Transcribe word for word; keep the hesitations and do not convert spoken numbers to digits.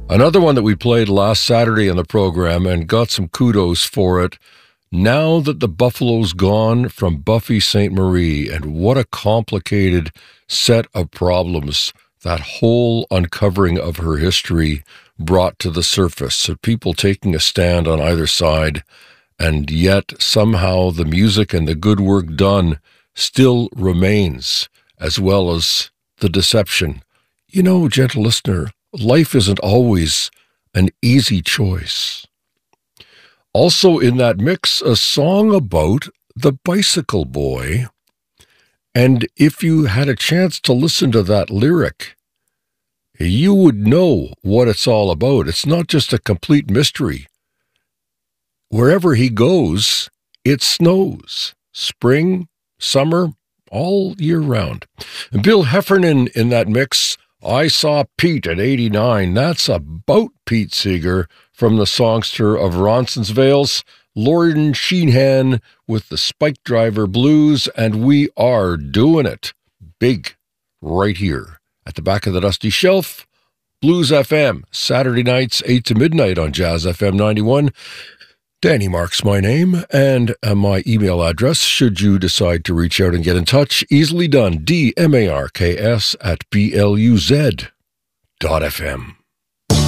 Another one that we played last Saturday in the program and got some kudos for it. Now That the Buffalo's Gone, from Buffy Sainte Marie. And what a complicated set of problems that whole uncovering of her history brought to the surface. So people taking a stand on either side, and yet somehow the music and the good work done still remains, as well as the deception. You know, gentle listener, life isn't always an easy choice. Also in that mix, a song about the bicycle boy. And if you had a chance to listen to that lyric, you would know what it's all about. It's not just a complete mystery. Wherever he goes, it snows. Spring, summer, all year round. And Bill Heffernan in that mix, I Saw Pete at eighty-nine. That's about Pete Seeger from the songster of Ronsonsvale's, Lauren Sheehan with the Spike Driver Blues, and we are doing it big right here at the back of the Dusty Shelf. Blues F M, Saturday nights, eight to midnight on Jazz F M ninety-one. Danny Mark's my name, and uh, my email address, should you decide to reach out and get in touch, easily done, D M A R K S at B L U Z dot F M.